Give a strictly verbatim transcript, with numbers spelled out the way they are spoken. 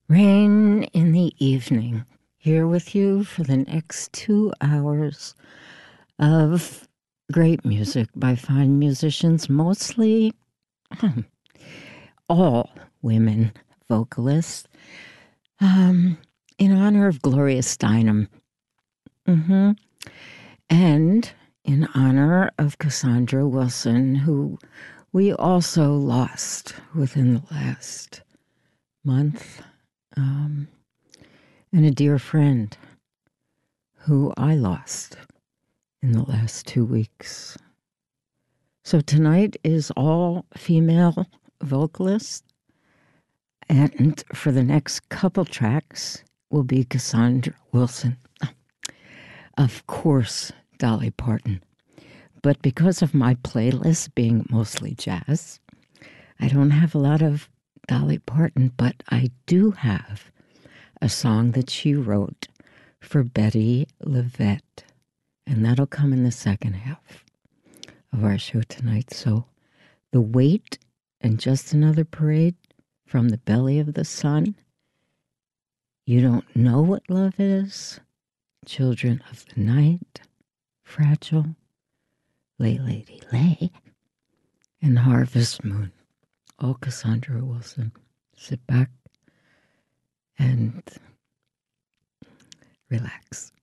Rain in the Evening, here with you for the next two hours of great music by fine musicians, mostly all women vocalists, um, in honor of Gloria Steinem. Mm-hmm. And in honor of Cassandra Wilson, who we also lost within the last month. Um, and a dear friend who I lost in the last two weeks. So tonight is all female vocalists, and for the next couple tracks will be Cassandra Wilson. Of course, Dolly Parton. But because of my playlist being mostly jazz, I don't have a lot of Dolly Parton, but I do have a song that she wrote for Betty LaVette. And that'll come in the second half of our show tonight. So The Wait and Just Another Parade from the Belly of the Sun. You Don't Know What Love Is. Children of the Night. Fragile. Lay Lady Lay. And Harvest Moon. All Cassandra Wilson. Sit back and relax.